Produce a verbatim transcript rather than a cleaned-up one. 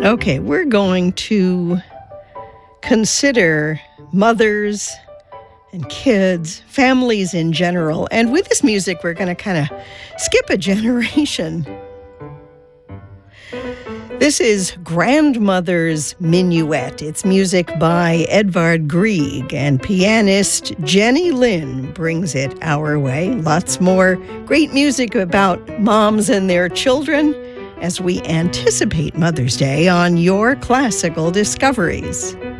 Okay, we're going to consider mothers and kids, families in general. And with this music, we're going to kind of skip a generation. This is Grandmother's Minuet. It's music by Edvard Grieg, and pianist Jenny Lind brings it our way. Lots more great music about moms and their children as we anticipate Mother's Day on Your Classical Discoveries.